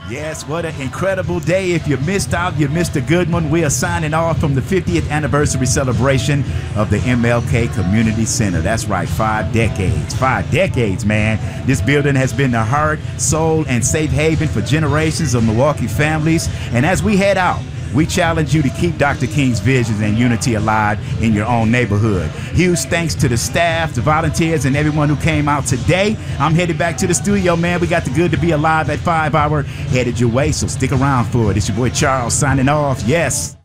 Yes, what an incredible day. If you missed out, you missed a good one. We are signing off from the 50th anniversary celebration of the MLK Community Center. That's right, 5 decades. 5 decades, man. This building has been the heart, soul, and safe haven for generations of Milwaukee families. And as we head out, we challenge you to keep Dr. King's vision and unity alive in your own neighborhood. Huge thanks to the staff, the volunteers, and everyone who came out today. I'm headed back to the studio, man. We got the Good to Be Alive at 5 hour headed your way, so stick around for it. It's your boy Charles signing off. Yes.